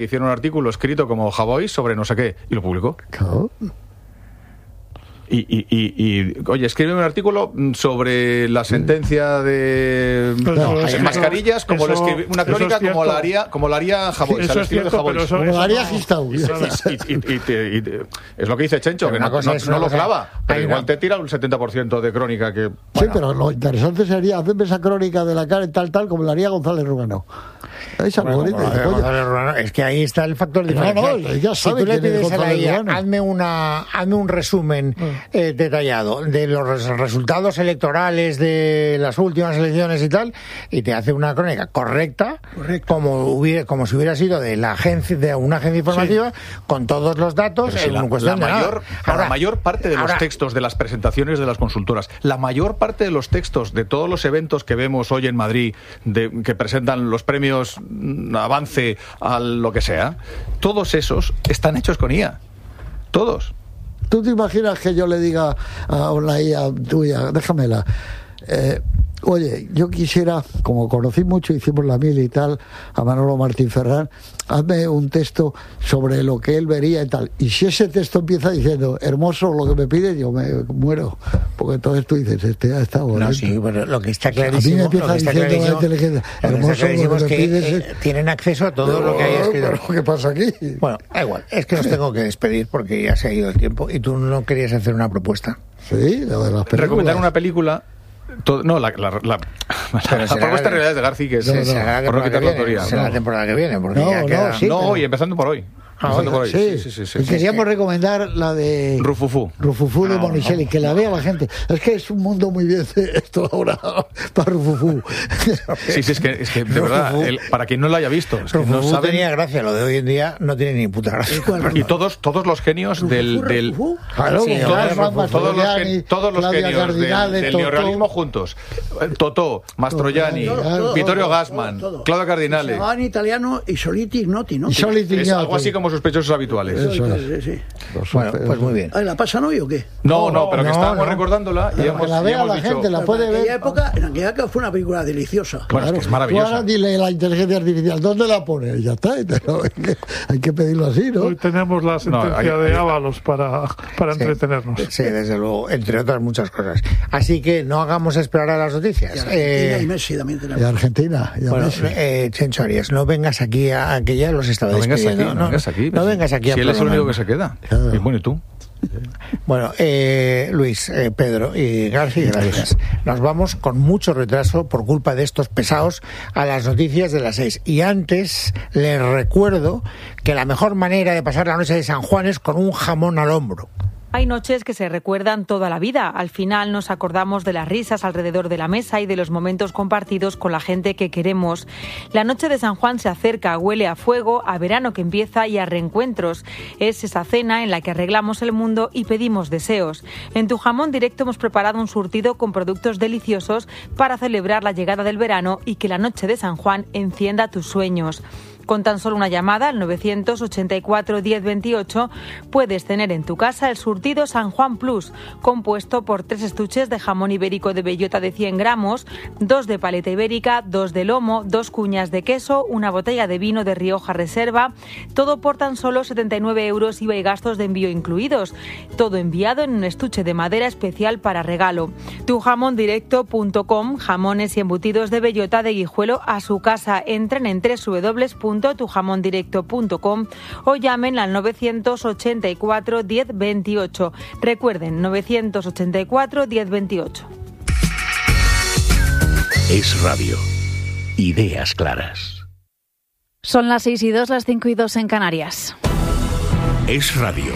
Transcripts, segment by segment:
hicieron un artículo escrito como Javois sobre no sé qué, y lo publicó. Claro. Oye, escribe un artículo sobre la sentencia de mascarillas, como lo escribe, una crónica como la haría Javois, al estilo de Javois. Como la haría Gistau. Es lo que dice Chencho, que no lo clava, pero igual te tira un 70% de crónica que... Sí, pero lo interesante sería hacerme esa crónica de la cara tal, como la haría González Rugano. Esa bonita. Es que ahí está el factor diferencial. Si tú le pides a la IA, hazme un resumen detallado de los resultados electorales de las últimas elecciones y tal, y te hace una crónica correcta. Como si hubiera sido de una agencia informativa, con todos los datos en cuestión de nada. La mayor parte de los textos de las presentaciones de las consultoras, la mayor parte de los textos de todos los eventos que vemos hoy en Madrid, que presentan los premios Avance a lo que sea, todos esos están hechos con IA. Todos. ¿Tú te imaginas que yo le diga a una IA tuya, déjamela, oye, yo quisiera, como conocí mucho, hicimos la mil y tal, a Manolo Martín Ferrán, hazme un texto sobre lo que él vería y tal. Y si ese texto empieza diciendo, hermoso lo que me pides, yo me muero. Porque entonces tú dices, está bonito. No, sí, pero lo que está clarísimo... A mí me empieza diciendo la inteligencia, hermoso lo que me pides... tienen acceso a todo lo que hay escrito. Pero ¿qué pasa aquí? Bueno, da igual, es que os tengo que despedir porque ya se ha ido el tiempo y tú no querías hacer una propuesta. Sí, lo de las películas. Recomendar una película... la propuesta en realidad es de García, que será la temporada que viene, porque ya queda... hoy, empezando por hoy. Sí. Queríamos recomendar la de Rufufú de Monicelli, que la vea la gente. Es que es un mundo muy bien esto ahora para Rufufú. Sí, es que de verdad, para quien no la haya visto, es que no saben... tenía gracia, lo de hoy en día no tiene ni puta gracia. Y todos los genios del claro, todos los genios del neorrealismo juntos. Totò, Mastroianni, Vittorio Gassman, Claudio Cardinale. En italiano y Soliti Ignoti, ¿no? Es algo así como sospechosos habituales. Sí. Bueno, pues muy bien. ¿La pasan hoy o qué? No, pero que estábamos recordándola y hemos la vea la dicho, gente, la puede ver. En aquella época fue una película deliciosa. Bueno, es que es maravillosa. Tú ahora dile la inteligencia artificial, ¿dónde la pones? Ya está, hay que pedirlo así, ¿no? Hoy tenemos la sentencia de Ábalos para entretenernos. Sí, desde luego, entre otras muchas cosas. Así que no hagamos esperar a las noticias. Y Argentina y Messi también tenemos. Y Argentina. Chencho Arias, no vengas aquí a que ya los estaba despidiendo. No vengas aquí. Si él es el único que se queda. Y bueno, ¿y tú? Bueno, Luis, Pedro y García, gracias. Nos vamos con mucho retraso por culpa de estos pesados a las noticias de las 6. Y antes les recuerdo que la mejor manera de pasar la noche de San Juan es con un jamón al hombro. Hay noches que se recuerdan toda la vida. Al final nos acordamos de las risas alrededor de la mesa y de los momentos compartidos con la gente que queremos. La noche de San Juan se acerca, huele a fuego, a verano que empieza y a reencuentros. Es esa cena en la que arreglamos el mundo y pedimos deseos. En Tu Jamón Directo hemos preparado un surtido con productos deliciosos para celebrar la llegada del verano y que la noche de San Juan encienda tus sueños. Con tan solo una llamada al 984 1028 puedes tener en tu casa el surtido San Juan Plus, compuesto por 3 estuches de jamón ibérico de bellota de 100 gramos, 2 de paleta ibérica, 2 de lomo, 2 cuñas de queso, una botella de vino de Rioja Reserva, todo por tan solo 79 euros IVA y gastos de envío incluidos. Todo enviado en un estuche de madera especial para regalo. Tujamondirecto.com, jamones y embutidos de bellota de Guijuelo a su casa. Entren en www.tujamondirecto.com o llamen al 984 1028. Recuerden, 984 1028. Es radio. Ideas claras. Son las 6:02, las 5:02 en Canarias. Es radio.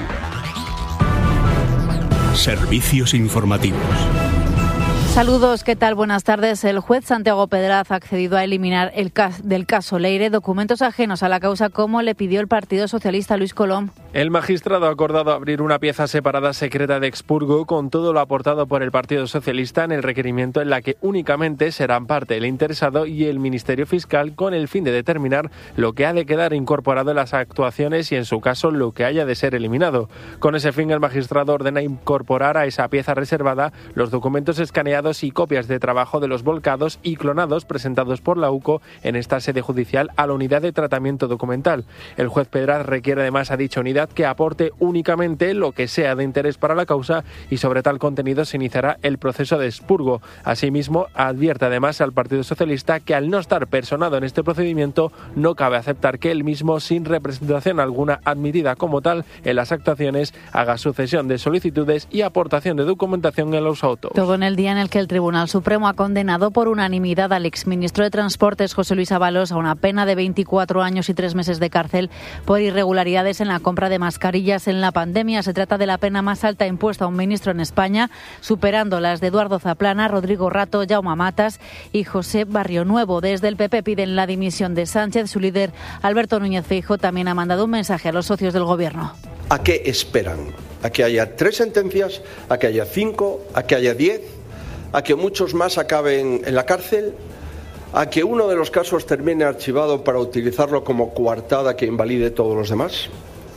Servicios informativos. Saludos, ¿qué tal? Buenas tardes. El juez Santiago Pedraz ha accedido a eliminar del caso Leire documentos ajenos a la causa como le pidió el Partido Socialista Luis Colom. El magistrado ha acordado abrir una pieza separada secreta de expurgo con todo lo aportado por el Partido Socialista en el requerimiento, en la que únicamente serán parte el interesado y el Ministerio Fiscal, con el fin de determinar lo que ha de quedar incorporado en las actuaciones y, en su caso, lo que haya de ser eliminado. Con ese fin, el magistrado ordena incorporar a esa pieza reservada los documentos escaneados y copias de trabajo de los volcados y clonados presentados por la UCO en esta sede judicial a la unidad de tratamiento documental. El juez Pedraz requiere además a dicha unidad que aporte únicamente lo que sea de interés para la causa, y sobre tal contenido se iniciará el proceso de expurgo. Asimismo, advierte además al Partido Socialista que, al no estar personado en este procedimiento, no cabe aceptar que él mismo, sin representación alguna admitida como tal en las actuaciones, haga sucesión de solicitudes y aportación de documentación en los autos. Todo en el día en el que el Tribunal Supremo ha condenado por unanimidad al exministro de Transportes, José Luis Ábalos, a una pena de 24 años y 3 meses de cárcel por irregularidades en la compra de mascarillas en la pandemia. Se trata de la pena más alta impuesta a un ministro en España, superando las de Eduardo Zaplana, Rodrigo Rato, Jaume Matas y José Barrionuevo. Desde el PP piden la dimisión de Sánchez. Su líder, Alberto Núñez Feijóo, también ha mandado un mensaje a los socios del Gobierno. ¿A qué esperan? ¿A que haya 3 sentencias? ¿A que haya 5? ¿A que haya 10? ¿A que muchos más acaben en la cárcel? ¿A que uno de los casos termine archivado para utilizarlo como coartada que invalide todos los demás?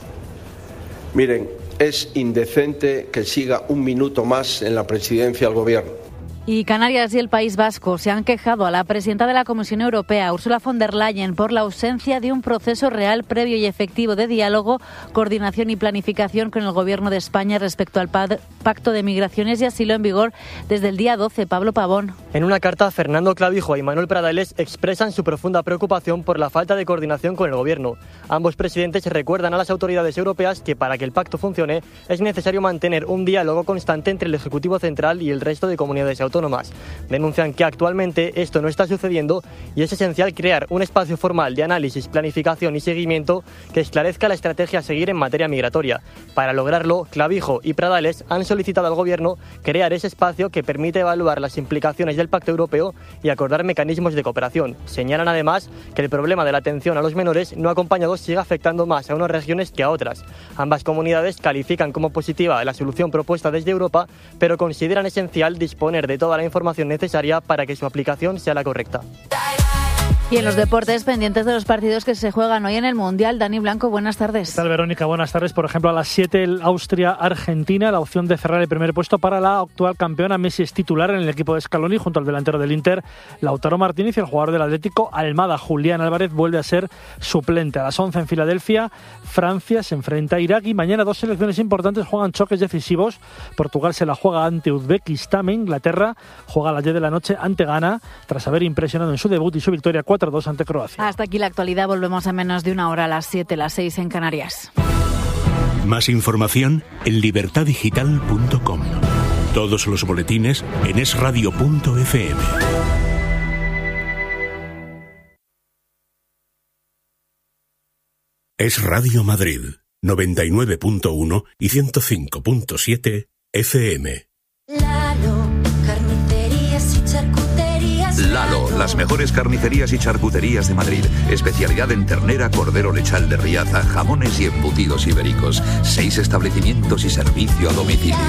Miren, es indecente que siga un minuto más en la presidencia del Gobierno. Y Canarias y el País Vasco se han quejado a la presidenta de la Comisión Europea, Ursula von der Leyen, por la ausencia de un proceso real, previo y efectivo de diálogo, coordinación y planificación con el Gobierno de España respecto al Pacto de Migraciones y Asilo en vigor desde el día 12. Pablo Pavón. En una carta, Fernando Clavijo y Manuel Pradales expresan su profunda preocupación por la falta de coordinación con el Gobierno. Ambos presidentes recuerdan a las autoridades europeas que, para que el pacto funcione, es necesario mantener un diálogo constante entre el Ejecutivo Central y el resto de comunidades autónomas. Denuncian que actualmente esto no está sucediendo y es esencial crear un espacio formal de análisis, planificación y seguimiento que esclarezca la estrategia a seguir en materia migratoria. Para lograrlo, Clavijo y Pradales han solicitado al Gobierno crear ese espacio que permite evaluar las implicaciones del Pacto Europeo y acordar mecanismos de cooperación. Señalan además que el problema de la atención a los menores no acompañados sigue afectando más a unas regiones que a otras. Ambas comunidades califican como positiva la solución propuesta desde Europa, pero consideran esencial disponer de toda la información necesaria para que su aplicación sea la correcta. Y en los deportes, pendientes de los partidos que se juegan hoy en el Mundial. Dani Blanco, buenas tardes. ¿Qué tal, Verónica? Buenas tardes. Por ejemplo, a las 7 el Austria-Argentina, la opción de cerrar el primer puesto para la actual campeona. Messi es titular en el equipo de Scaloni junto al delantero del Inter, Lautaro Martínez, y el jugador del Atlético, Almada. Julián Álvarez vuelve a ser suplente. A las 11 en Filadelfia, Francia se enfrenta a Irak y mañana 2 selecciones importantes juegan choques decisivos. Portugal se la juega ante Uzbekistán. Inglaterra juega a las 10 de la noche ante Ghana tras haber impresionado en su debut y su victoria 4-2 ante Croacia. Hasta aquí la actualidad. Volvemos en menos de una hora, a las 7, las 6 en Canarias. Más información en libertadigital.com. Todos los boletines en esradio.fm. Es Radio Madrid, 99.1 y 105.7 FM. Lalo, las mejores carnicerías y charcuterías de Madrid. Especialidad en ternera, cordero lechal de Riaza, jamones y embutidos ibéricos. 6 establecimientos y servicio a domicilio.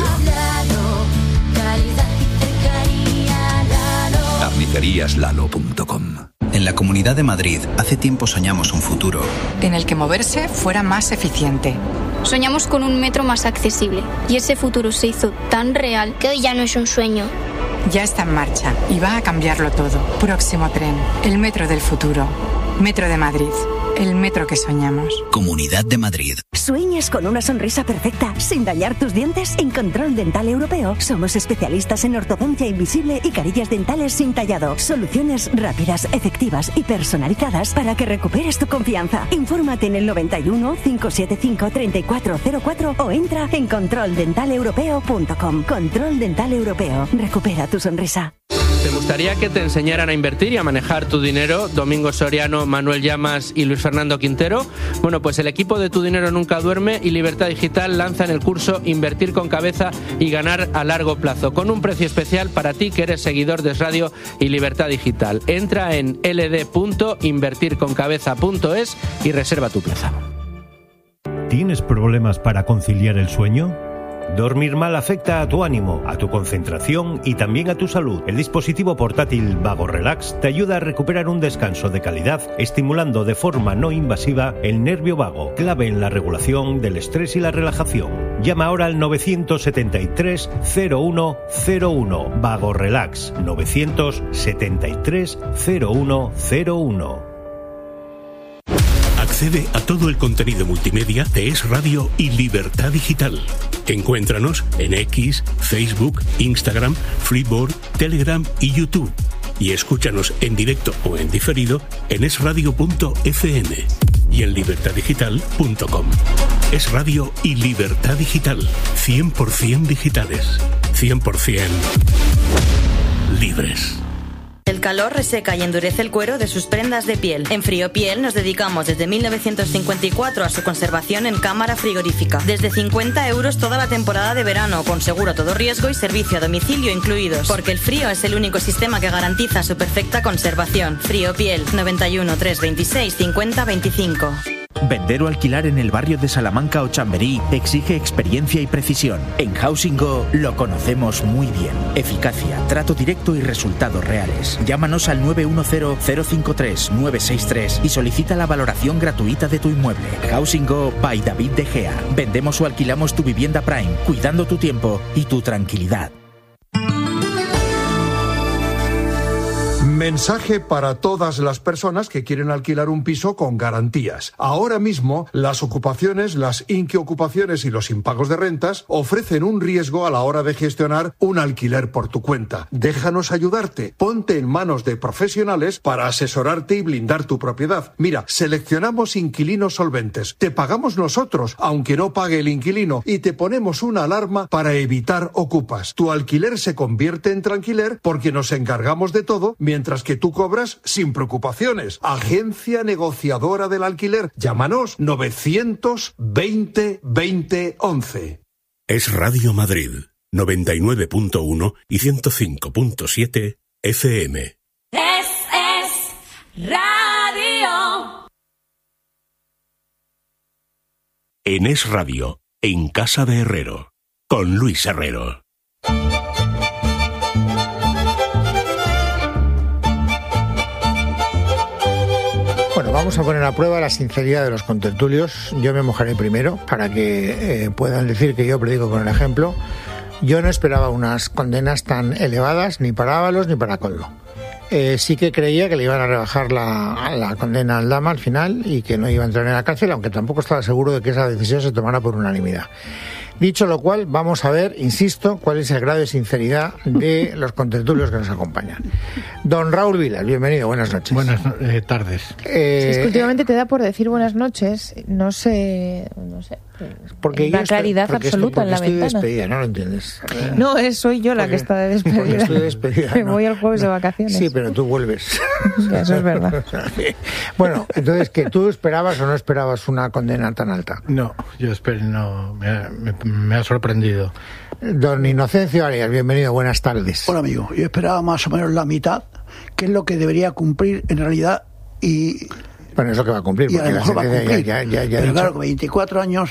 Carniceríaslalo.com. En la Comunidad de Madrid, hace tiempo soñamos un futuro en el que moverse fuera más eficiente. Soñamos con un metro más accesible y ese futuro se hizo tan real que hoy ya no es un sueño. Ya está en marcha y va a cambiarlo todo. Próximo tren, el metro del futuro. Metro de Madrid, el metro que soñamos. Comunidad de Madrid. ¿Sueñas con una sonrisa perfecta sin dañar tus dientes? En Control Dental Europeo somos especialistas en ortodoncia invisible y carillas dentales sin tallado. Soluciones rápidas, efectivas y personalizadas para que recuperes tu confianza. Infórmate en el 91 575 3404 o entra en controldentaleuropeo.com. Control Dental Europeo. Recupera tu sonrisa. ¿Te gustaría que te enseñaran a invertir y a manejar tu dinero? Domingo Soriano, Manuel Llamas y Luis Fernando Quintero. Bueno, pues el equipo de Tu Dinero Nunca Duerme y Libertad Digital lanzan el curso Invertir con Cabeza y Ganar a Largo Plazo, con un precio especial para ti que eres seguidor de Es Radio y Libertad Digital. Entra en ld.invertirconcabeza.es y reserva tu plaza. ¿Tienes problemas para conciliar el sueño? Dormir mal afecta a tu ánimo, a tu concentración y también a tu salud. El dispositivo portátil Vago Relax te ayuda a recuperar un descanso de calidad, estimulando de forma no invasiva el nervio vago, clave en la regulación del estrés y la relajación. Llama ahora al 973 0101. Vago Relax 973 0101. Accede a todo el contenido multimedia de Es Radio y Libertad Digital. Encuéntranos en X, Facebook, Instagram, Freeboard, Telegram y YouTube. Y escúchanos en directo o en diferido en esradio.fm y en libertaddigital.com. Es Radio y Libertad Digital. 100% digitales. 100% libres. El calor reseca y endurece el cuero de sus prendas de piel. En Friopiel nos dedicamos desde 1954 a su conservación en cámara frigorífica. Desde 50 € toda la temporada de verano, con seguro a todo riesgo y servicio a domicilio incluidos. Porque el frío es el único sistema que garantiza su perfecta conservación. Friopiel, 91 326 50 25. Vender o alquilar en el barrio de Salamanca o Chamberí exige experiencia y precisión. En Housing Go lo conocemos muy bien. Eficacia, trato directo y resultados reales. Llámanos al 910-053-963 y solicita la valoración gratuita de tu inmueble. Housing Go by David De Gea. Vendemos o alquilamos tu vivienda Prime, cuidando tu tiempo y tu tranquilidad. Mensaje para todas las personas que quieren alquilar un piso con garantías. Ahora mismo, las ocupaciones, las inquiocupaciones y los impagos de rentas ofrecen un riesgo a la hora de gestionar un alquiler por tu cuenta. Déjanos ayudarte. Ponte en manos de profesionales para asesorarte y blindar tu propiedad. Mira, seleccionamos inquilinos solventes. Te pagamos nosotros, aunque no pague el inquilino, y te ponemos una alarma para evitar ocupas. Tu alquiler se convierte en tranquiler porque nos encargamos de todo, mientras que tú cobras sin preocupaciones. Agencia negociadora del alquiler. Llámanos 920 20 11. Es Radio Madrid, 99.1 y 105.7 FM. Es Radio. En Es Radio, en Casa de Herrero, con Luis Herrero. Bueno, vamos a poner a prueba la sinceridad de los contertulios. Yo me mojaré primero para que puedan decir que yo predico con el ejemplo. Yo no esperaba unas condenas tan elevadas ni para Ábalos ni para Koldo. Sí que creía que le iban a rebajar la condena a Aldama al final y que no iba a entrar en la cárcel, aunque tampoco estaba seguro de que esa decisión se tomara por unanimidad. Dicho lo cual, vamos a ver, insisto, cuál es el grado de sinceridad de los contertulios que nos acompañan. Don Raúl Vilas, bienvenido, buenas noches. Buenas tardes. Es que últimamente te da por decir buenas noches, no sé. Porque hay una claridad absoluta en la estoy ventana. Despedida, ¿no lo entiendes? No, soy yo la que está de despedida. Estoy despedida. Me voy el jueves de vacaciones. Sí, pero tú vuelves. Eso es verdad. Bueno, entonces, ¿que tú esperabas o no esperabas una condena tan alta? No, yo espero, no, me ha sorprendido. Don Inocencio Arias, bienvenido, buenas tardes. Hola amigo, yo esperaba más o menos la mitad, que es lo que debería cumplir en realidad y... Bueno, es lo que va a cumplir. Y a lo mejor va a cumplir. Pero claro, con 24 años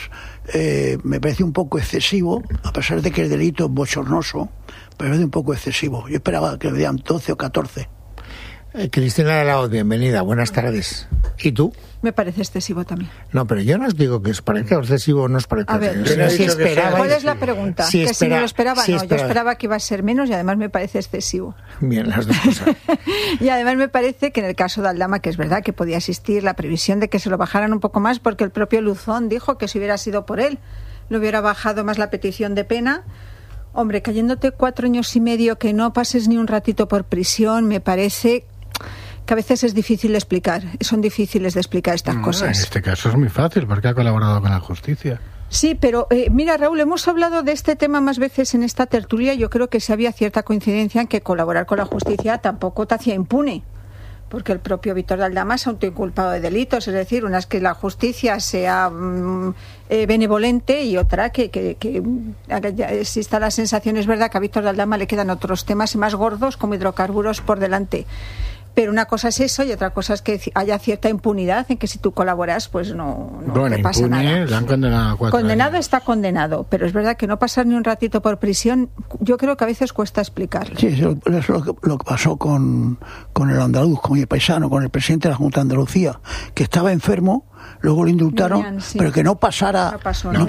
me parece un poco excesivo, a pesar de que el delito es bochornoso, pero me parece un poco excesivo. Yo esperaba que le dieran 12 o 14. Cristina de la Hoz, bienvenida, buenas tardes. ¿Y tú? Me parece excesivo también. No, pero yo no os digo que os parezca excesivo o no os parezca excesivo. A ver, si esperaba. ¿Cuál es la pregunta? Si que si me lo esperaba, si no. Yo esperaba que iba a ser menos y además me parece excesivo. Bien, las dos cosas. Y además me parece que en el caso de Aldama, que es verdad que podía existir la previsión de que se lo bajaran un poco más, porque el propio Luzón dijo que si hubiera sido por él, le hubiera bajado más la petición de pena. Hombre, cayéndote 4 años y medio que no pases ni un ratito por prisión, me parece que a veces es difícil de explicar, son difíciles de explicar estas cosas. En este caso es muy fácil, porque ha colaborado con la justicia. Sí, pero mira, Raúl, hemos hablado de este tema más veces en esta tertulia. Yo creo que sí había cierta coincidencia en que colaborar con la justicia tampoco te hacía impune, porque el propio Víctor de Aldama se ha autoinculpado de delitos, es decir, una es que la justicia sea benevolente y otra que exista la sensación, es verdad que a Víctor de Aldama le quedan otros temas más gordos como hidrocarburos por delante. Pero una cosa es eso y otra cosa es que haya cierta impunidad en que si tú colaboras, pues no te pasa nada. Le han condenado a 4 Condenado años. está condenado, pero es verdad que no pasar ni un ratito por prisión, yo creo que a veces cuesta explicarlo. Sí, eso es lo que pasó con el andaluz, con el paisano, con el presidente de la Junta de Andalucía, que estaba enfermo, luego lo indultaron, sí. Pero que no pasara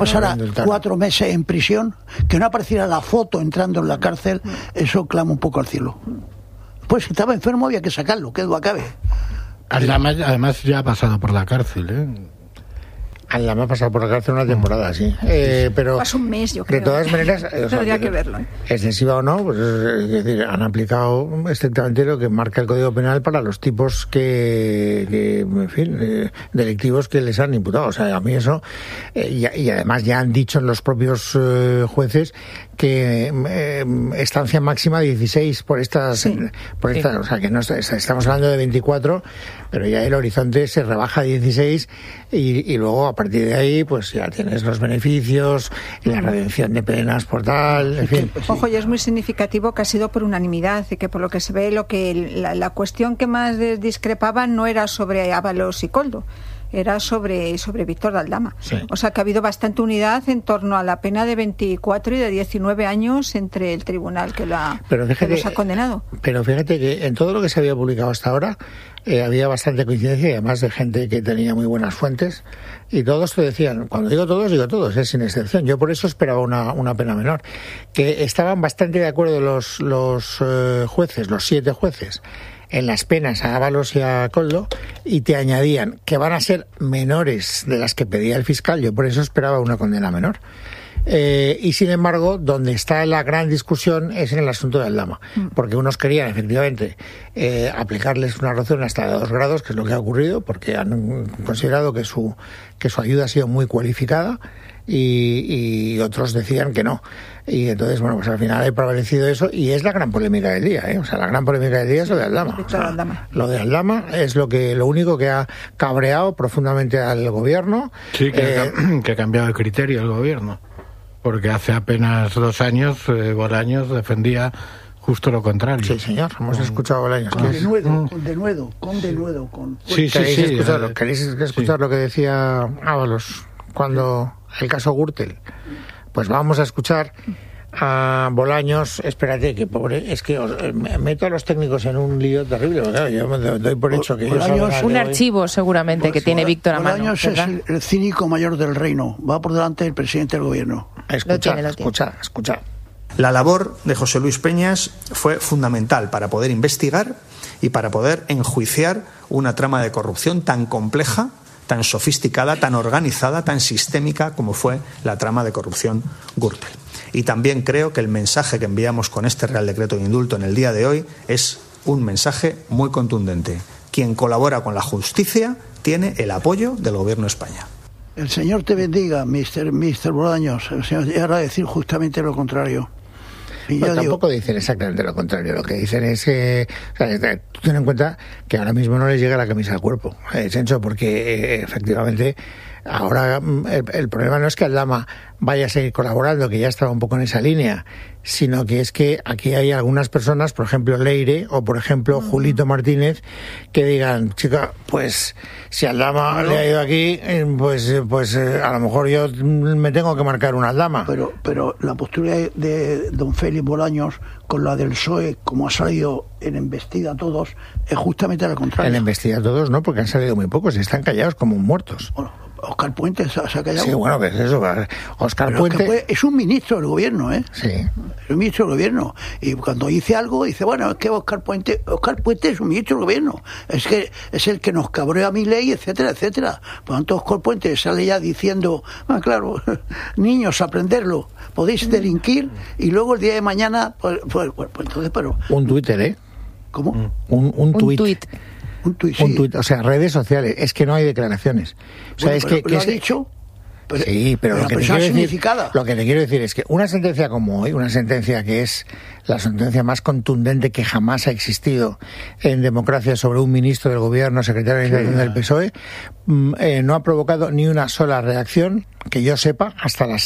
4 meses en prisión, que no apareciera la foto entrando en la cárcel, eso clama un poco al cielo. Pues si estaba enfermo había que sacarlo, que duda cabe. Además ya ha pasado por la cárcel, ¿eh? Aldama ha pasado por la cárcel una temporada, sí. Pero pasó un mes, yo creo. De todas maneras, tendría que verlo. Excesiva o no, pues es decir, han aplicado estrictamente lo que marca el Código Penal para los tipos en fin, delictivos que les han imputado. O sea, a mí eso, y además ya han dicho los propios jueces que estancia máxima 16 por estas, sí. O sea, que no estamos hablando de 24, pero ya el horizonte se rebaja a 16 y luego a partir de ahí pues ya tienes los beneficios y la redención de penas por tal, en fin. Ojo, y es muy significativo que ha sido por unanimidad y que por lo que se ve la cuestión que más discrepaban no era sobre Ábalos y Koldo, era sobre Víctor de Aldama. Sí. O sea que ha habido bastante unidad en torno a la pena de 24 y de 19 años entre el tribunal que los ha condenado. Pero fíjate que en todo lo que se había publicado hasta ahora había bastante coincidencia y además de gente que tenía muy buenas fuentes y todos te decían, cuando digo todos, es sin excepción. Yo por eso esperaba una pena menor. Que estaban bastante de acuerdo los jueces, los 7 jueces, en las penas a Ábalos y a Koldo, y te añadían que van a ser menores de las que pedía el fiscal. Yo por eso esperaba una condena menor. Y sin embargo, donde está la gran discusión es en el asunto de Aldama, porque unos querían efectivamente aplicarles una reducción hasta de 2 grados, que es lo que ha ocurrido, porque han considerado que su ayuda ha sido muy cualificada, y otros decían que no. Y entonces, bueno, pues al final ha prevalecido eso, y es la gran polémica del día, ¿eh? O sea, la gran polémica del día es lo de Aldama. O sea, lo de Aldama es lo único que ha cabreado profundamente al gobierno. Sí, que ha cambiado el criterio el gobierno. Porque hace apenas 2 años Bolaños defendía justo lo contrario. Sí, señor, hemos escuchado a Bolaños. Con denuedo. Sí. ¿Queréis escuchar lo que decía Ábalos cuando el caso Gürtel? Pues vamos a escuchar a Bolaños. Espérate, que pobre, es que meto a los técnicos en un lío terrible. Claro, yo me doy por hecho que un archivo seguramente que tiene Víctor a mano. Bolaños es el cínico mayor del reino. Va por delante del presidente del gobierno. Escucha. La labor de José Luis Peñas fue fundamental para poder investigar y para poder enjuiciar una trama de corrupción tan compleja, tan sofisticada, tan organizada, tan sistémica como fue la trama de corrupción Gürtel. Y también creo que el mensaje que enviamos con este Real Decreto de Indulto en el día de hoy es un mensaje muy contundente. Quien colabora con la justicia tiene el apoyo del Gobierno de España. El Señor te bendiga, Mr. Bolaños. El Señor llega a decir justamente lo contrario. Y yo tampoco dicen exactamente lo contrario. Lo que dicen es que, tú ten en cuenta que ahora mismo no les llega la camisa al cuerpo, Chencho, porque efectivamente ahora el problema no es que Aldama vaya a seguir colaborando, que ya estaba un poco en esa línea, sino que es que aquí hay algunas personas, por ejemplo Leire o por ejemplo Julito Martínez, que digan, chica, pues si Aldama le ha ido aquí, pues a lo mejor yo me tengo que marcar una Aldama. Pero la postura de don Félix Bolaños con la del PSOE, como ha salido en Embestida Todos, es justamente lo contrario. En Embestida Todos no, porque han salido muy pocos, están callados como muertos. Bueno, Óscar Puente se ha callado. Sí, bueno, pues eso. Óscar Puente es un ministro del gobierno, ¿eh? Sí. Es un ministro del gobierno. Y cuando dice algo, dice, bueno, es que Óscar Puente es un ministro del gobierno. Es que es el que nos cabrea a Milei, etcétera, etcétera. Por lo tanto, Óscar Puente sale ya diciendo, claro, niños, aprenderlo. Podéis delinquir y luego el día de mañana, pues entonces, pero... Un Twitter, ¿eh? ¿Cómo? Un tuit. Un tuit, o sea, redes sociales, es que no hay declaraciones. O sea, bueno, es que ¿lo ha dicho? Sí, pero lo que te quiero decir es que una sentencia como hoy, una sentencia que es la sentencia más contundente que jamás ha existido en democracia sobre un ministro del gobierno, secretario de Administración del PSOE, no ha provocado ni una sola reacción, que yo sepa, hasta las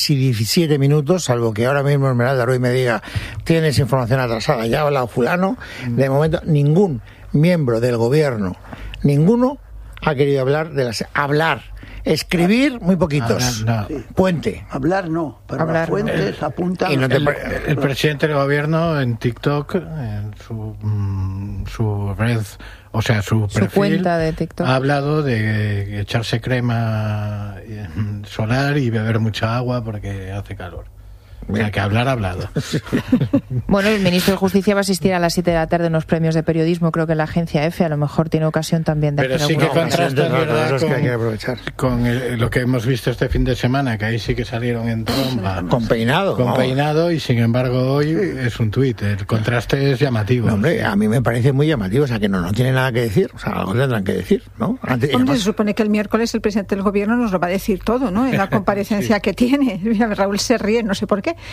6:17, salvo que ahora mismo Esmeralda Ruiz me diga, tienes información atrasada, ya ha hablado fulano, de momento ningún miembro del gobierno, ninguno ha querido hablar. Escribir, muy poquitos. No. Puente. Hablar no, pero las fuentes apuntan. El presidente del gobierno en TikTok, en su red, o sea, su perfil, cuenta de TikTok, ha hablado de echarse crema solar y beber mucha agua porque hace calor. O sea, que hablar ha hablado. Bueno, el ministro de Justicia va a asistir a las 7 de la tarde en los premios de periodismo, creo que en la agencia EFE, a lo mejor tiene ocasión también de pero hacer sí que contrasta con lo que hemos visto este fin de semana, que ahí sí que salieron en tromba. Con peinado. Con peinado, y sin embargo hoy es un tuit. El contraste es llamativo. No, hombre, a mí me parece muy llamativo, o sea, que no tiene nada que decir, o sea, algo tendrán que decir, ¿no? Se supone que el miércoles el presidente del gobierno nos lo va a decir todo, ¿no? En la comparecencia que tiene. Raúl se ríe, no sé por qué.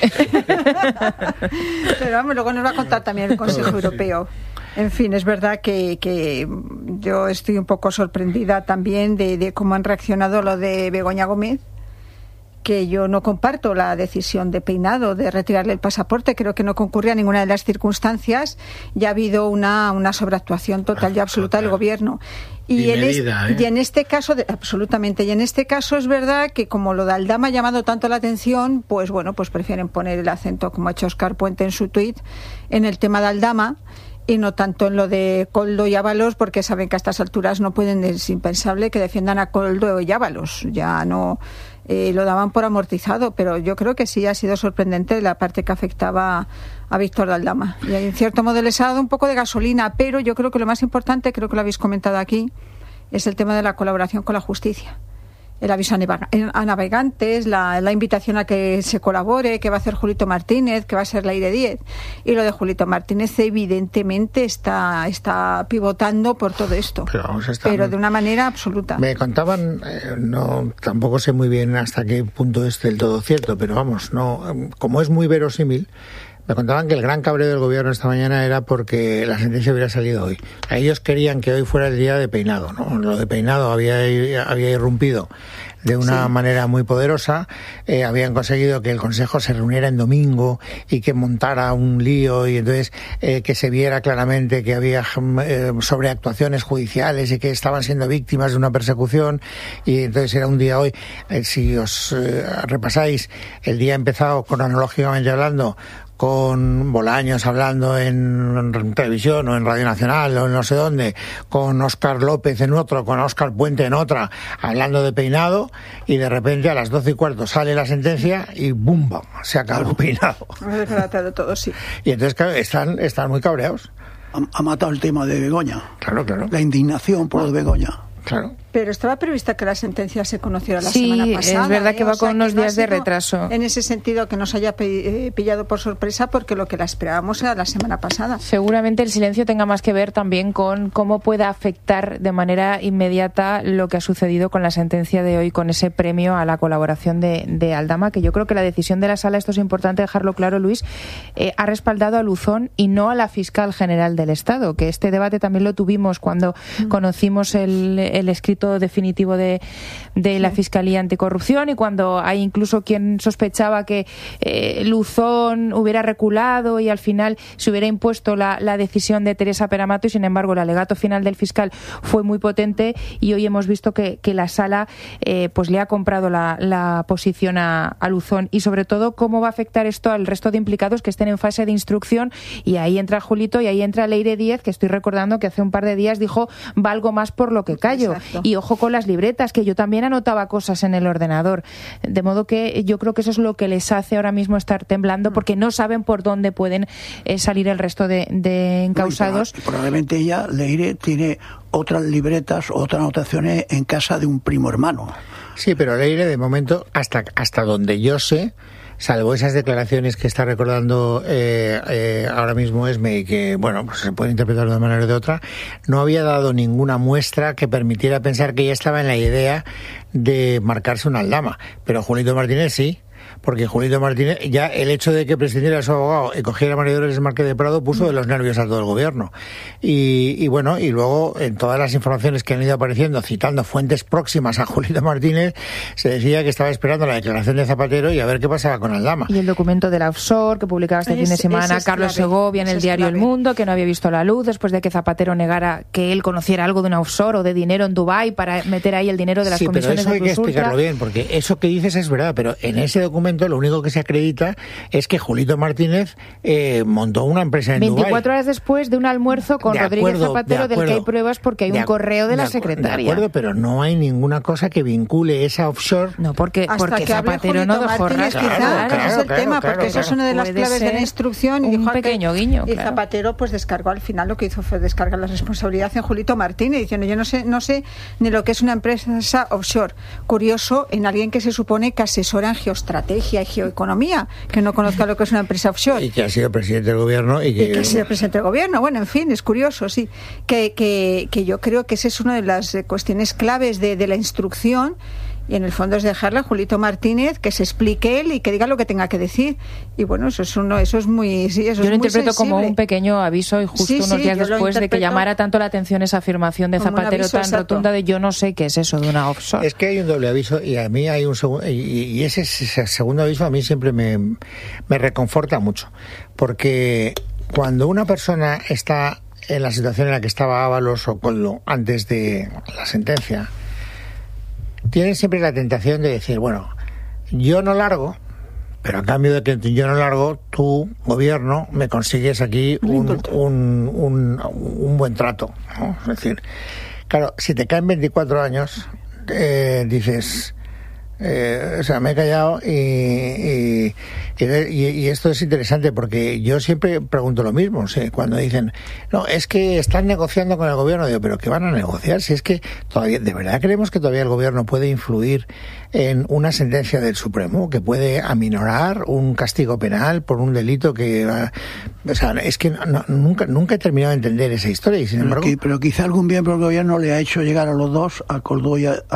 Pero vamos, luego nos va a contar también el Consejo Europeo. En fin, es verdad que yo estoy un poco sorprendida también de cómo han reaccionado lo de Begoña Gómez, que yo no comparto la decisión de Peinado de retirarle el pasaporte. Creo que no concurría a ninguna de las circunstancias. Ya ha habido una sobreactuación total y absoluta del gobierno. Y en este caso, absolutamente, y en este caso es verdad que como lo de Aldama ha llamado tanto la atención, pues bueno, pues prefieren poner el acento, como ha hecho Óscar Puente en su tuit, en el tema de Aldama y no tanto en lo de Koldo y Ábalos, porque saben que a estas alturas no pueden, es impensable que defiendan a Koldo y Ábalos. Ya no lo daban por amortizado, pero yo creo que sí ha sido sorprendente la parte que afectaba a Víctor Aldama. Y en cierto modo les ha dado un poco de gasolina, pero yo creo que lo más importante, creo que lo habéis comentado aquí, es el tema de la colaboración con la justicia. El aviso a navegantes, la invitación a que se colabore, que va a hacer Julito Martínez, que va a ser Leire Díez. Y lo de Julito Martínez evidentemente está pivotando por todo esto, pero de una manera absoluta. Me contaban, tampoco sé muy bien hasta qué punto es del todo cierto, pero vamos, como es muy verosímil, me contaban que el gran cabreo del gobierno esta mañana era porque la sentencia hubiera salido hoy. Ellos querían que hoy fuera el día de Peinado, ¿no? Lo de Peinado había irrumpido de una manera muy poderosa. Habían conseguido que el Consejo se reuniera en domingo y que montara un lío, y entonces que se viera claramente que había sobreactuaciones judiciales y que estaban siendo víctimas de una persecución, y entonces era un día hoy. Si os repasáis, el día ha empezado cronológicamente hablando con Bolaños hablando en televisión o en Radio Nacional o en no sé dónde, con Óscar López en otro, con Óscar Puente en otra, hablando de Peinado, y de repente a las 12:15 sale la sentencia y ¡bumba! Se acabó Peinado. Todo, sí. Y entonces, claro, están muy cabreados. Ha matado el tema de Begoña. Claro. La indignación por lo de Begoña. Claro. Pero estaba prevista que la sentencia se conociera la semana pasada. Sí, es verdad que va con unos días de retraso. En ese sentido, que nos haya pillado por sorpresa, porque lo que la esperábamos era la semana pasada. Seguramente el silencio tenga más que ver también con cómo pueda afectar de manera inmediata lo que ha sucedido con la sentencia de hoy, con ese premio a la colaboración de Aldama, que yo creo que la decisión de la Sala, esto es importante dejarlo claro, Luis, ha respaldado a Luzón y no a la fiscal general del Estado, que este debate también lo tuvimos cuando conocimos el escrito definitivo de la Fiscalía Anticorrupción, y cuando hay incluso quien sospechaba que Luzón hubiera reculado y al final se hubiera impuesto la decisión de Teresa Peramato, y sin embargo el alegato final del fiscal fue muy potente, y hoy hemos visto que la Sala pues le ha comprado la posición a Luzón, y sobre todo cómo va a afectar esto al resto de implicados que estén en fase de instrucción, y ahí entra Julito y ahí entra Leire Díez, que estoy recordando que hace un par de días dijo valgo más por lo que callo. Exacto. Y ojo con las libretas, que yo también anotaba cosas en el ordenador, de modo que yo creo que eso es lo que les hace ahora mismo estar temblando, porque no saben por dónde pueden salir el resto de encausados. Probablemente ella, Leire, tiene otras libretas, otras anotaciones en casa de un primo hermano. Sí, pero Leire, de momento, hasta donde yo sé, salvo esas declaraciones que está recordando ahora mismo Esme, y que, bueno, pues se puede interpretar de una manera o de otra, no había dado ninguna muestra que permitiera pensar que ella estaba en la idea de marcarse una Aldama. Pero Julito Martínez sí. porque Julito Martínez, ya el hecho de que prescindiera su abogado y cogiera a María Dolores Márquez de Prado puso de los nervios a todo el gobierno. Y bueno, y luego en todas las informaciones que han ido apareciendo, citando fuentes próximas a Julito Martínez, se decía que estaba esperando la declaración de Zapatero y a ver qué pasaba con Aldama. Y el documento de la offshore que publicaba este fin de semana Carlos Segovia en el diario El Mundo, que no había visto la luz después de que Zapatero negara que él conociera algo de una offshore o de dinero en Dubái para meter ahí el dinero de las comisiones de Plus Ultra. Sí, pero eso hay que explicarlo bien, porque eso que dices es verdad, pero en ese documento lo único que se acredita es que Julito Martínez montó una empresa en Dubái. 24 horas después de un almuerzo con Rodríguez Zapatero del que hay pruebas porque hay un correo de la secretaria. De acuerdo, pero no hay ninguna cosa que vincule esa offshore. No, porque Zapatero no dejó rastrear. Ese es el tema, porque eso es una de las claves de la instrucción. Y dijo pequeño guiño. Y Zapatero pues descargó al final, lo que hizo fue descargar la responsabilidad en Julito Martínez, diciendo yo no sé ni lo que es una empresa offshore. Curioso en alguien que se supone que asesora en geoestrategia y geoeconomía, que no conozca lo que es una empresa offshore. Y que ha sido presidente del gobierno. Y que ha sido presidente del gobierno. Bueno, en fin, es curioso, sí. Que yo creo que esa es una de las cuestiones claves de la instrucción. Y en el fondo es dejarle a Julito Martínez que se explique él y que diga lo que tenga que decir. Y bueno, eso es muy sensible. Yo lo interpreto como un pequeño aviso y justo unos días después de que llamara tanto la atención esa afirmación de Zapatero tan rotunda de yo no sé qué es eso de una offshore. Es que hay un doble aviso y a mí hay un segundo, y ese segundo aviso a mí siempre me reconforta mucho. Porque cuando una persona está en la situación en la que estaba Ábalos o Koldo antes de la sentencia, tienen siempre la tentación de decir, bueno, yo no largo, pero a cambio de que yo no largo, tu gobierno me consigues aquí un buen trato, ¿no? Es decir, claro, si te caen 24 años, dices... o sea, me he callado y esto es interesante porque yo siempre pregunto lo mismo, ¿sí? Cuando dicen, no, es que están negociando con el gobierno, digo, pero ¿qué van a negociar? Si es que todavía, ¿de verdad creemos que todavía el gobierno puede influir en una sentencia del Supremo, que puede aminorar un castigo penal por un delito que... O sea, es que nunca he terminado de entender esa historia y sin embargo... Pero quizá algún miembro del gobierno le ha hecho llegar a los dos, a Koldo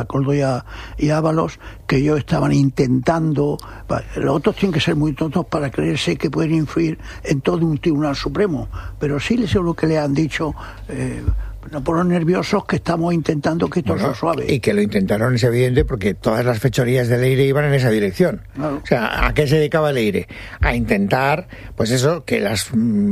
y Ábalos, que ellos estaban intentando... Los otros tienen que ser muy tontos para creerse que pueden influir en todo un tribunal supremo, pero sí les lo que le han dicho... no por los nerviosos que estamos intentando que esto sea suave. Y que lo intentaron, es evidente, porque todas las fechorías de Leire iban en esa dirección. Claro. O sea, ¿a qué se dedicaba Leire? A intentar, pues eso, que las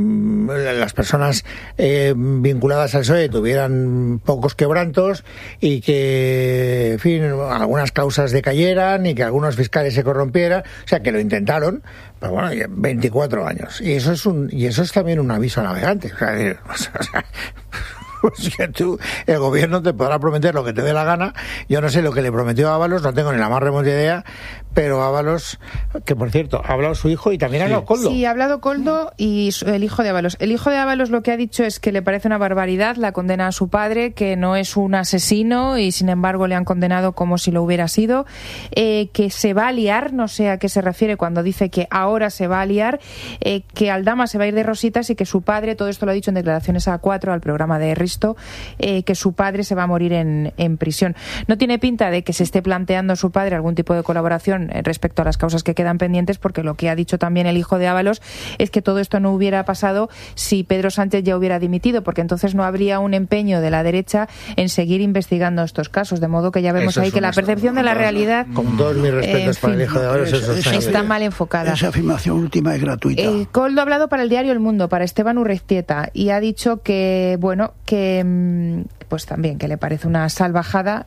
personas vinculadas al PSOE tuvieran pocos quebrantos y que, en fin, algunas causas decayeran y que algunos fiscales se corrompieran. O sea, que lo intentaron, pero bueno, 24 años. Y eso es también un aviso a navegantes. O sea, pues que el gobierno te podrá prometer lo que te dé la gana. Yo no sé lo que le prometió a Ábalos, no tengo ni la más remota idea, pero Ábalos, que por cierto, ha hablado su hijo y también ha hablado Koldo. Sí, ha hablado Koldo y el hijo de Ábalos. El hijo de Ábalos lo que ha dicho es que le parece una barbaridad la condena a su padre, que no es un asesino y sin embargo le han condenado como si lo hubiera sido, que se va a liar, no sé a qué se refiere cuando dice que ahora se va a liar, que Aldama se va a ir de rositas y que su padre, todo esto lo ha dicho en declaraciones a A4 al programa de Risto, que su padre se va a morir en prisión. No tiene pinta de que se esté planteando su padre algún tipo de colaboración respecto a las causas que quedan pendientes, porque lo que ha dicho también el hijo de Ábalos es que todo esto no hubiera pasado si Pedro Sánchez ya hubiera dimitido, porque entonces no habría un empeño de la derecha en seguir investigando estos casos, de modo que ya vemos ahí que la percepción de la realidad, con todos mis respetos para el hijo de Ábalos, está mal enfocada. Esa afirmación última es gratuita. Koldo ha hablado para el diario El Mundo, para Esteban Urreiztieta, y ha dicho que, bueno, que pues también que le parece una salvajada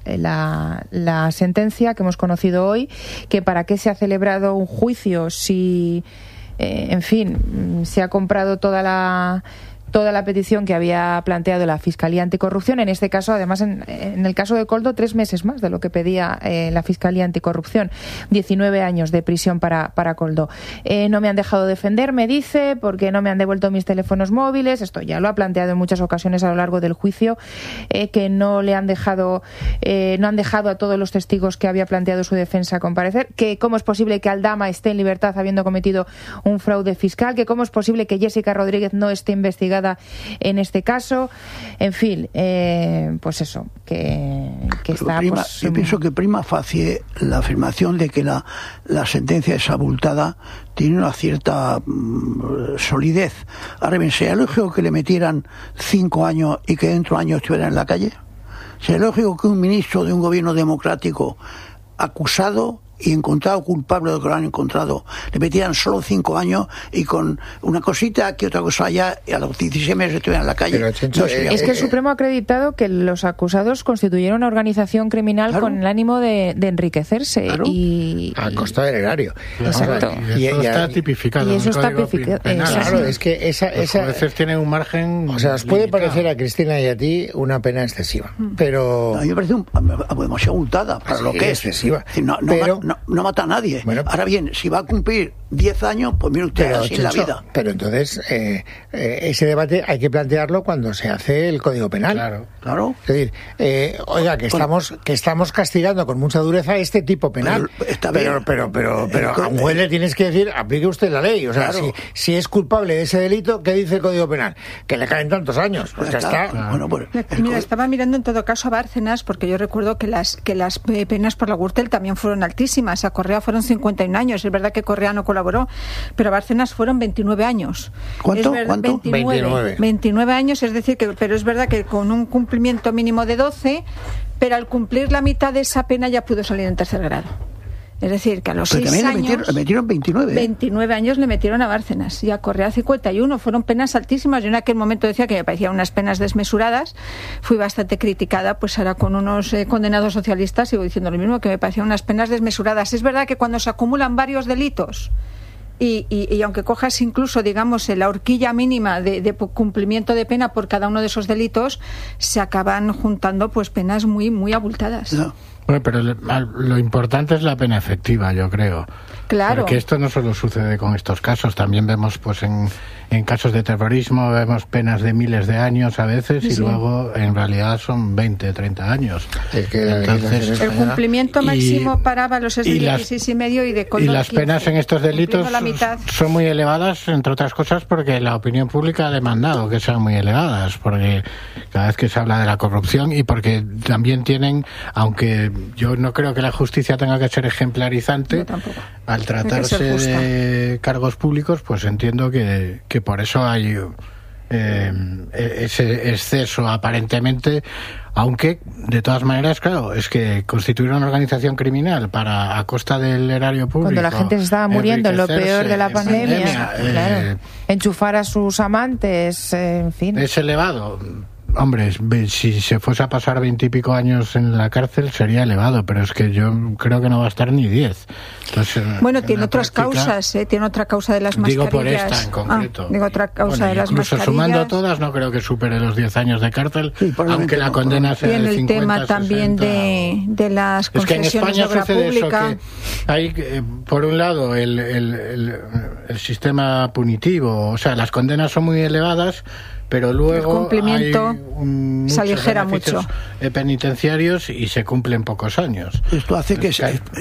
la sentencia que hemos conocido hoy, que para qué se ha celebrado un juicio si, en fin, se ha comprado toda la petición que había planteado la Fiscalía Anticorrupción. En este caso, además, en el caso de Koldo, 3 meses más de lo que pedía la Fiscalía Anticorrupción. 19 años de prisión para Koldo. No me han dejado defender, me dice, porque no me han devuelto mis teléfonos móviles. Esto ya lo ha planteado en muchas ocasiones a lo largo del juicio, que no le han dejado, no han dejado a todos los testigos que había planteado su defensa comparecer, que cómo es posible que Aldama esté en libertad habiendo cometido un fraude fiscal, que cómo es posible que Jessica Rodríguez no esté investigada investigada en este caso. En fin, pues eso, que está... Yo pienso que prima facie la afirmación de que la sentencia es abultada tiene una cierta solidez. Ahora bien, ¿sería lógico que le metieran 5 años y que dentro de años estuviera en la calle? ¿Sería lógico que un ministro de un gobierno democrático acusado y encontrado culpable de lo que lo han encontrado le metieran solo 5 años y con una cosita que otra cosa allá y a los 16 meses estuvieran en la calle? Pero, Chencho, es que el Supremo ha acreditado que los acusados constituyeron una organización criminal con el ánimo de enriquecerse y a costa del erario. Exacto. Y eso está tipificado. Y eso está tipificado. Claro, es que los jueces tienen un margen. O sea, os puede parecer a Cristina y a ti una pena excesiva, pero a mí me parece demasiado abultada para lo que es excesiva. No mata a nadie. Bueno, ahora bien, si va a cumplir 10 años, pues mire usted, así es la vida. Pero entonces, ese debate hay que plantearlo cuando se hace el Código Penal. Claro. Es decir, oiga, que estamos castigando con mucha dureza este tipo penal. Pero a un juez le tienes que decir, aplique usted la ley. O sea, si es culpable de ese delito, ¿qué dice el Código Penal? Que le caen tantos años. Pues ya está. Claro. Bueno, pues, mira, estaba mirando en todo caso a Bárcenas, porque yo recuerdo que las penas por la Gürtel también fueron altísimas. A Correa fueron 51 años. Es verdad que Correa no colaboró, pero a Bárcenas fueron 29 años. ¿Cuánto? 29 años, es decir, pero es verdad que con un cumplimiento mínimo de 12, pero al cumplir la mitad de esa pena ya pudo salir en tercer grado. Es decir, que a los 6 años... Le metieron 29. 29 años le metieron a Bárcenas y a Correa 51. Fueron penas altísimas. Yo en aquel momento decía que me parecían unas penas desmesuradas. Fui bastante criticada, pues ahora con unos condenados socialistas sigo diciendo lo mismo, que me parecían unas penas desmesuradas. Es verdad que cuando se acumulan varios delitos y aunque cojas incluso, digamos, la horquilla mínima de cumplimiento de pena por cada uno de esos delitos, se acaban juntando pues penas muy, muy abultadas. No. Bueno, pero lo importante es la pena efectiva, yo creo. Claro. Porque esto no solo sucede con estos casos, también vemos pues en casos de terrorismo, vemos penas de miles de años a veces y luego en realidad son 20, 30 años. Es que entonces, el cumplimiento máximo para Ábalos es de 16 y medio y de Coldo y las 15, penas en estos delitos son muy elevadas, entre otras cosas porque la opinión pública ha demandado que sean muy elevadas, porque cada vez que se habla de la corrupción y porque también tienen, aunque yo no creo que la justicia tenga que ser ejemplarizante, al tratarse de cargos públicos, pues entiendo que por eso hay ese exceso aparentemente, aunque de todas maneras, claro, es que constituir una organización criminal a costa del erario público, cuando la gente se estaba muriendo en lo peor de la pandemia, claro, enchufar a sus amantes, en fin, es elevado. Hombre, si se fuese a pasar 20 y pico años en la cárcel sería elevado, pero es que yo creo que no va a estar ni 10. Entonces, bueno, tiene otras causas, tiene otra causa de las mascarillas. Digo por esta en concreto. Digo otra causa de las incluso mascarillas. Sumando todas, no creo que supere los 10 años de cárcel, aunque la condena sea de 50, el tema también 60, de las concesiones. Es que en España de obra sucede pública. Eso, que hay, por un lado, el sistema punitivo, o sea, las condenas son muy elevadas, pero luego el cumplimiento hay se aligera mucho penitenciarios y se cumplen pocos años. Esto hace que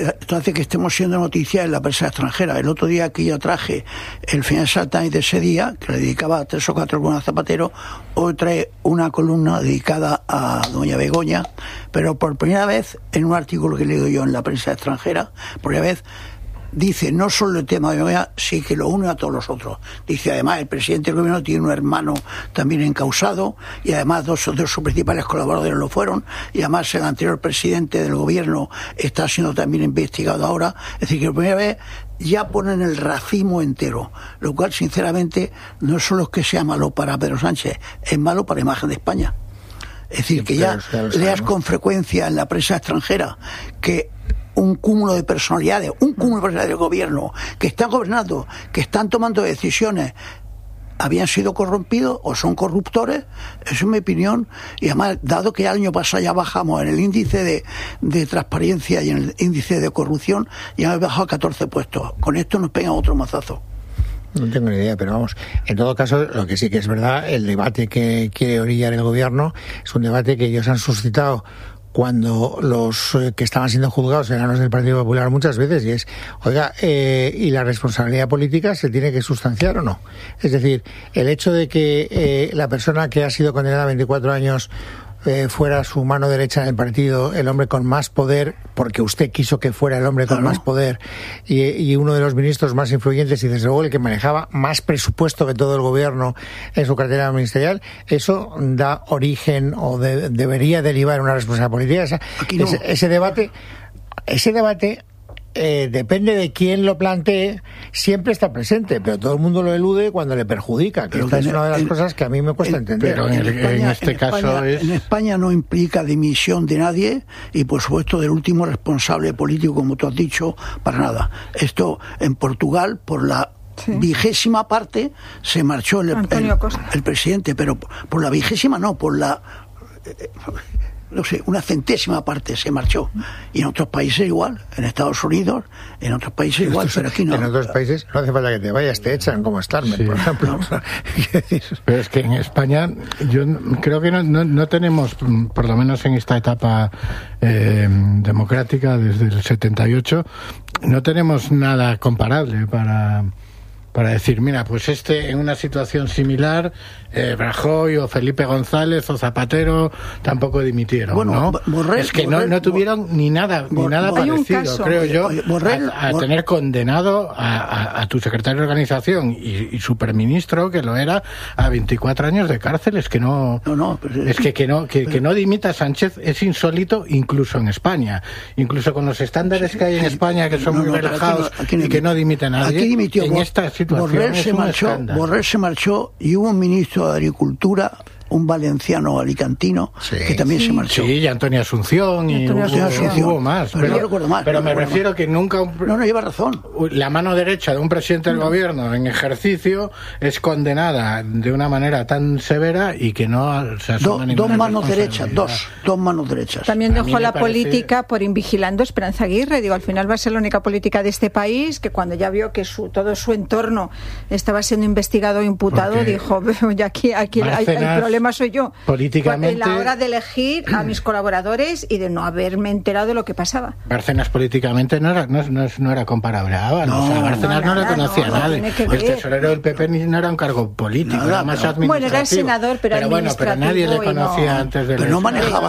estemos siendo noticia en la prensa extranjera. El otro día que yo traje el Financial Times de ese día, que le dedicaba 3 o 4 columnas a Zapatero, hoy trae una columna dedicada a doña Begoña, pero por primera vez en un artículo que he leído yo en la prensa extranjera, por primera vez dice no solo el tema de Begoña, sí que lo une a todos los otros. Dice además el presidente del gobierno tiene un hermano también encausado y además dos de sus principales colaboradores lo fueron y además el anterior presidente del gobierno está siendo también investigado ahora. Es decir, que por primera vez ya ponen el racimo entero, lo cual sinceramente no solo es que sea malo para Pedro Sánchez, es malo para la imagen de España. Es decir, que ya leas con frecuencia en la prensa extranjera que un cúmulo de personalidades del gobierno que están gobernando, que están tomando decisiones, habían sido corrompidos o son corruptores, eso es mi opinión. Y además, dado que el año pasado ya bajamos en el índice de transparencia y en el índice de corrupción, ya hemos bajado 14 puestos. Con esto nos pegan otro mazazo. No tengo ni idea, pero vamos, en todo caso, lo que sí que es verdad, el debate que quiere orillar el gobierno es un debate que ellos han suscitado cuando los que estaban siendo juzgados eran los del Partido Popular muchas veces, y es, oiga, ¿y la responsabilidad política se tiene que sustanciar o no? Es decir, el hecho de que la persona que ha sido condenada a 24 años fuera su mano derecha en el partido, el hombre con más poder, porque usted quiso que fuera el hombre con más poder, y uno de los ministros más influyentes y desde luego el que manejaba más presupuesto que todo el gobierno en su cartera ministerial, eso da origen o debería derivar en una responsabilidad política. Aquí no. Ese debate depende de quién lo plantee, siempre está presente, pero todo el mundo lo elude cuando le perjudica, que esta es una de las cosas que a mí me cuesta entender. Pero en España no implica dimisión de nadie y por supuesto del último responsable político, como tú has dicho, para nada. Esto en Portugal, por la 20ª parte, se marchó el presidente, pero por la 20ª no, por la... no sé, una 100ª parte se marchó. Y en otros países igual, en Estados Unidos, en otros países igual, pero aquí no. En otros países no hace falta que te vayas, te echan, como Starmer, por ejemplo. Pero es que en España yo creo que no tenemos, por lo menos en esta etapa democrática desde el 78, no tenemos nada comparable para decir, mira, pues en una situación similar, Rajoy o Felipe González o Zapatero tampoco dimitieron, ¿no? Es que no tuvieron ni nada parecido, creo yo, a tener condenado a tu secretario de organización y superministro, que lo era, a 24 años de cárcel. Es que que no dimita Sánchez es insólito incluso en España. Incluso con los estándares que hay en España, que son muy relajados y que no dimite a nadie, aquí dimitió, en esta situación Borrell se marchó y hubo un ministro de Agricultura, un valenciano alicantino, que también se marchó. Sí, y Antonio Asunción, y hubo más. Pero no recuerdo más. Pero me refiero que nunca... No lleva razón. La mano derecha de un presidente del gobierno en ejercicio es condenada de una manera tan severa y que no se asume dos manos derechas, dos manos derechas. También dejó la política por invigilando Esperanza Aguirre. Digo, al final va a ser la única política de este país que cuando ya vio que todo su entorno estaba siendo investigado e imputado, dijo, ya aquí hay problema soy yo. Políticamente, a la hora de elegir a mis colaboradores y de no haberme enterado de lo que pasaba. Bárcenas políticamente no era comparable a Ábalos. O sea, Bárcenas no le conocía a nadie. El tesorero del PP no era un cargo político, era más administrativo. Bueno, era senador, pero pero nadie le conocía antes de... Pero no manejaba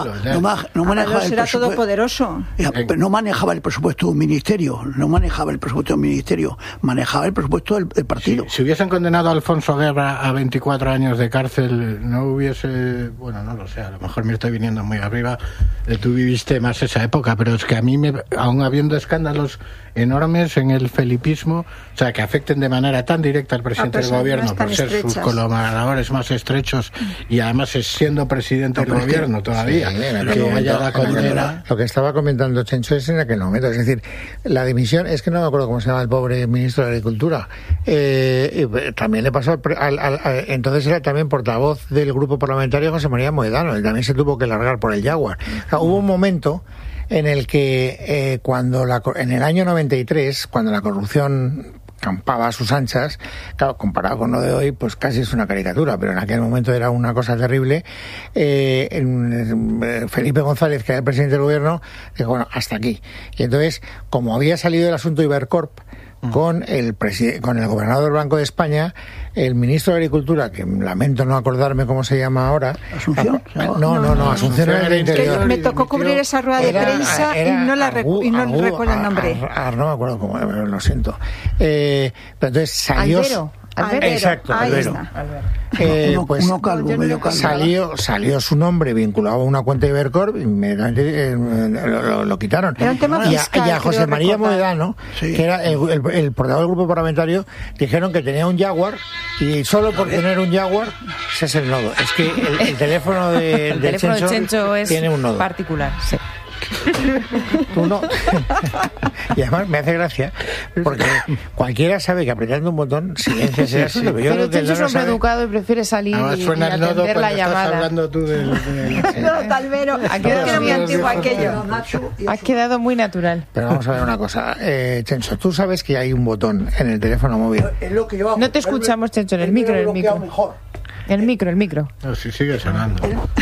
el era todopoderoso. Pero no manejaba el presupuesto de un ministerio, manejaba el presupuesto del partido. Si hubiesen condenado a Alfonso Guerra a 24 años de cárcel, no bueno, no lo sé, a lo mejor me estoy viniendo muy arriba, tú viviste más esa época, pero es que a mí, aún habiendo escándalos enormes en el felipismo, o sea, que afecten de manera tan directa al presidente del gobierno por ser sus colaboradores más estrechos y además siendo presidente del gobierno todavía, que haya la condena. Lo que estaba comentando Chencho es en aquel momento, es decir, la dimisión, es que no me acuerdo cómo se llama el pobre ministro de Agricultura, también le pasó entonces era también portavoz del grupo parlamentario José María Mohedano, él también se tuvo que largar por el Jaguar. O sea, hubo un momento en el que en el año 93, cuando la corrupción campaba a sus anchas, claro, comparado con lo de hoy, pues casi es una caricatura, pero en aquel momento era una cosa terrible. Felipe González, que era el presidente del gobierno, dijo, bueno, hasta aquí. Y entonces, como había salido el asunto Ibercorp, con el gobernador del Banco de España, el ministro de Agricultura, que lamento no acordarme cómo se llama ahora. ¿Asunción? No, Asunción era el Interior. Me tocó cubrir esa rueda de prensa y no recuerdo el nombre. No me acuerdo cómo, lo siento. Pero entonces salió... Albero. Exacto, Albero. Uno calvo, medio calvo. Salió su nombre vinculado a una cuenta de Ibercorp y inmediatamente lo quitaron. Era un tema fiscal, y a José María Mohedano, que era el portavoz del grupo parlamentario, dijeron que tenía un Jaguar y solo por tener un Jaguar ese es el nodo. Es que el teléfono de Chencho es tiene un nodo particular, sí. Tú no. Y además me hace gracia porque cualquiera sabe que apretando un botón silencia ese asunto. Pero Chencho es un hombre educado y prefiere salir y atender la llamada. Estás hablando tú del Talvero. Ha quedado muy antiguo aquello. Ha quedado muy natural. Pero vamos a ver una cosa, Chencho, tú sabes que hay un botón en el teléfono móvil. No te escuchamos, Chencho, en el micro. El micro. No, sí, sigue sonando.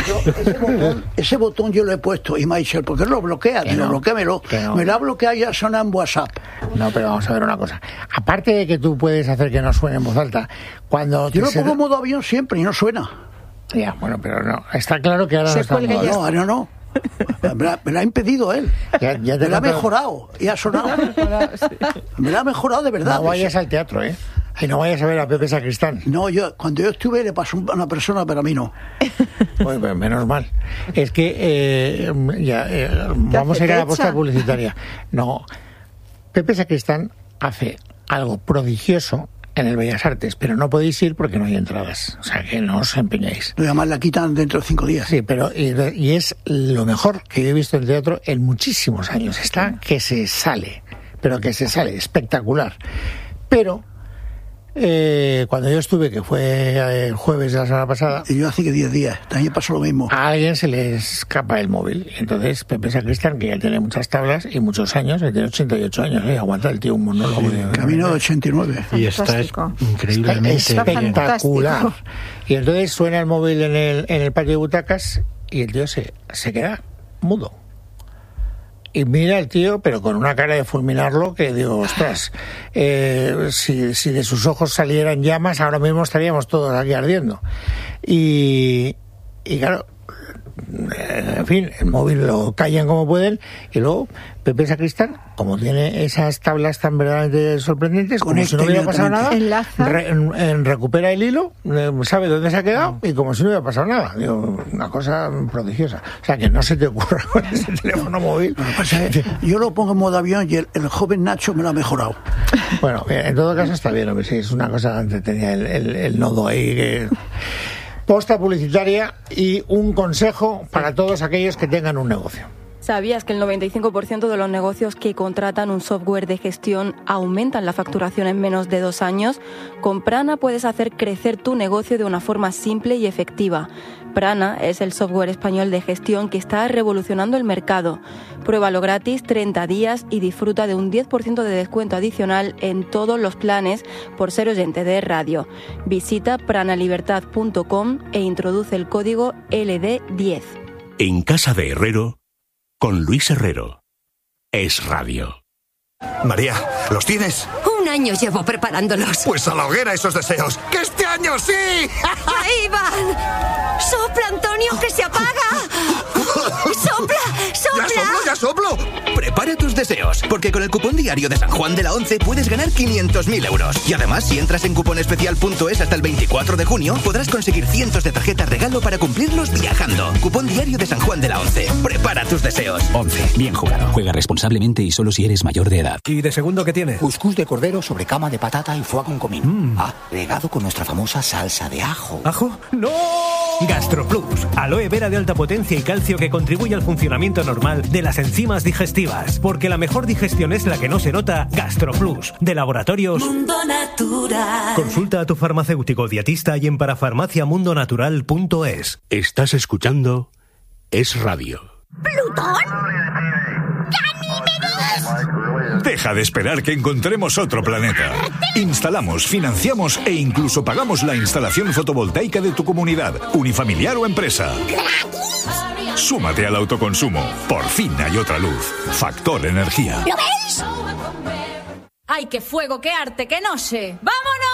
Ese botón yo lo he puesto, y me ha dicho, ¿por qué lo bloquea? Digo, bloquéamelo. Me lo ha bloqueado y ya suena en WhatsApp. No, pero vamos a ver una cosa. Aparte de que tú puedes hacer que no suene en voz alta, cuando... Yo lo pongo en modo avión siempre y no suena. Ya, bueno, pero no. Está claro que ahora no está en modo avión. No. Me lo ha impedido él. Me lo ha mejorado y ha sonado. Me lo ha mejorado de verdad. No vayas al teatro, ¿eh? Y no vayas a ver a Pepe Sacristán. No, cuando yo estuve le pasó a una persona, pero a mí no. Pues menos mal. Es que vamos a ir a la posta publicitaria. No, Pepe Sacristán hace algo prodigioso en el Bellas Artes, pero no podéis ir porque no hay entradas. O sea, que no os empeñéis. Y además la quitan dentro de 5 días. Sí, pero y es lo mejor que yo he visto en teatro en muchísimos años. Está que se sale, espectacular. Pero cuando yo estuve, que fue el jueves de la semana pasada... Y yo hace que 10 días, también pasó lo mismo. A alguien se le escapa el móvil. Entonces Pepe Sacristán, que ya tiene muchas tablas y muchos años, tiene 88 años, aguanta el tío un monólogo. Sí, camino de 89. Y está increíblemente espectacular. Y entonces suena el móvil en el patio de butacas y el tío se queda mudo. Y mira al tío, pero con una cara de fulminarlo, que digo, ostras, si de sus ojos salieran llamas, ahora mismo estaríamos todos aquí ardiendo. Y claro, en fin, el móvil lo callan como pueden, y luego Pepe Sacristán, como tiene esas tablas tan verdaderamente sorprendentes, como si no hubiera pasado nada, recupera el hilo, sabe dónde se ha quedado, y como si no hubiera pasado nada. Digo, una cosa prodigiosa. O sea, que no se te ocurra con ese teléfono móvil. Yo lo pongo en modo avión y el joven Nacho me lo ha mejorado. Bueno, en todo caso está bien, hombre, sí, es una cosa entretenida el nodo ahí que... Posta publicitaria y un consejo para todos aquellos que tengan un negocio. ¿Sabías que el 95% de los negocios que contratan un software de gestión aumentan la facturación en menos de 2 años? Con Prana puedes hacer crecer tu negocio de una forma simple y efectiva. Prana es el software español de gestión que está revolucionando el mercado. Pruébalo gratis 30 días y disfruta de un 10% de descuento adicional en todos los planes por ser oyente de radio. Visita pranalibertad.com e introduce el código LD10. En Casa de Herrero, con Luis Herrero. Es radio. María, ¿los tienes? Un año llevo preparándolos. Pues a la hoguera esos deseos. ¡Que este año sí! ¡Ahí van! ¡Sopla, Antonio, que se apaga! ¡Sopla, sopla! ¡Ya soplo! Prepara tus deseos, porque con el cupón diario de San Juan de la Once puedes ganar 500.000 euros. Y además, si entras en cuponespecial.es hasta el 24 de junio, podrás conseguir cientos de tarjetas regalo para cumplirlos viajando. Cupón diario de San Juan de la Once. Prepara tus deseos. 11. Bien jugado. Juega responsablemente y solo si eres mayor de edad. ¿Y de segundo qué tiene? Cuscús de cordero sobre cama de patata y foie con comino. Regado con nuestra famosa salsa de ajo. ¿Ajo? ¡No! GastroPlus, aloe vera de alta potencia y calcio que contribuye al funcionamiento normal de las enzimas digestivas. Porque la mejor digestión es la que no se nota. GastroPlus, de Laboratorios Mundo Natural. Consulta a tu farmacéutico dietista y en parafarmaciamundonatural.es. Estás escuchando Es Radio. ¿Plutón? Deja de esperar que encontremos otro planeta. Instalamos, financiamos e incluso pagamos la instalación fotovoltaica de tu comunidad, unifamiliar o empresa. Súmate al autoconsumo. Por fin hay otra luz. Factor Energía. ¿Lo veis? ¡Ay, qué fuego, qué arte, qué noche! ¡Vámonos!